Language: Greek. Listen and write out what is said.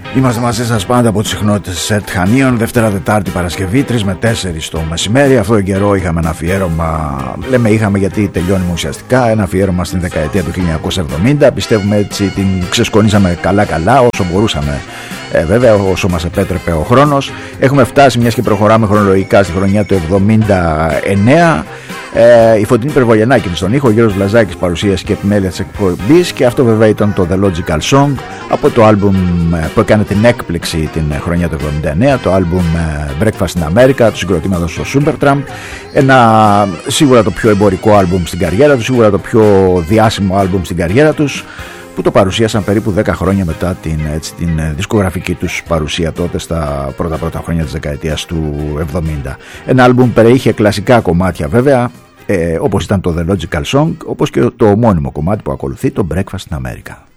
Είμαστε μαζί σας πάντα από τις συχνότητες της ΕΡΤ Χανίων, Δευτέρα, Τετάρτη, Παρασκευή, 3 με 4 το μεσημέρι. Αυτό τον καιρό είχαμε ένα αφιέρωμα, λέμε είχαμε γιατί τελειώνουμε ουσιαστικά, ένα αφιέρωμα στην δεκαετία του 1970. Πιστεύουμε έτσι την ξεσκονίσαμε καλά όσο μπορούσαμε, βέβαια όσο μας επέτρεπε ο χρόνος. Έχουμε φτάσει, μιας και προχωράμε χρονολογικά, στη χρονιά του 79. Η Φωτεινή Περβολιανάκη στον ήχο, ο Γιώργος Βλαζάκης παρουσίαση και επιμέλεια της εκπομπής, και αυτό βέβαια ήταν το The Logical Song από το άλμπουμ που έκανε την έκπληξη την χρονιά του 79, το άλμπουμ Breakfast in America του συγκροτήματος στο Supertramp. Ένα σίγουρα το πιο εμπορικό άλμπουμ στην καριέρα τους, σίγουρα το πιο διάσημο άλμπουμ στην καριέρα τους, που το παρουσίασαν περίπου 10 χρόνια μετά την δισκογραφική τους παρουσία τότε στα πρώτα χρόνια της δεκαετίας του 70. Ένα άλμπουμ περιείχε κλασικά κομμάτια βέβαια, όπως ήταν το The Logical Song, όπως και το ομώνυμο κομμάτι που ακολουθεί, το Breakfast in America.